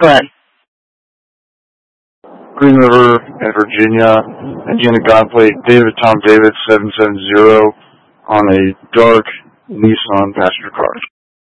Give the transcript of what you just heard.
Go ahead. Green River in Virginia, Indiana Godplate, David Tom David 770 on a dark Nissan passenger car.